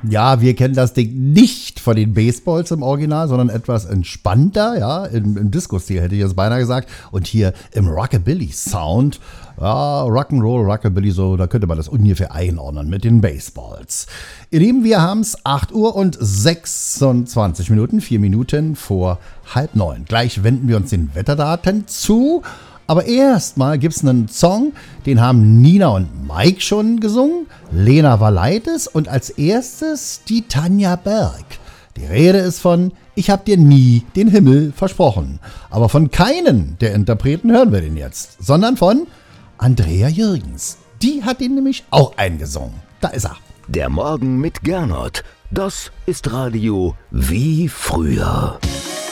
Ja, wir kennen das Ding nicht von den Baseballs im Original, sondern etwas entspannter, ja, im Disco-Stil hätte ich jetzt beinahe gesagt. Und hier im Rockabilly-Sound, ja, Rock'n'Roll, Rockabilly, so, da könnte man das ungefähr einordnen mit den Baseballs. Ihr Lieben, wir haben es 8 Uhr und 26 Minuten, 4 Minuten vor 8:30. Gleich wenden wir uns den Wetterdaten zu. Aber erstmal gibt es einen Song, den haben Nina und Mike schon gesungen. Lena Valaitis und als erstes die Tanja Berg. Die Rede ist von Ich hab dir nie den Himmel versprochen. Aber von keinen der Interpreten hören wir den jetzt, sondern von Andrea Jürgens. Die hat ihn nämlich auch eingesungen. Da ist er. Der Morgen mit Gernot. Das ist Radio wie früher.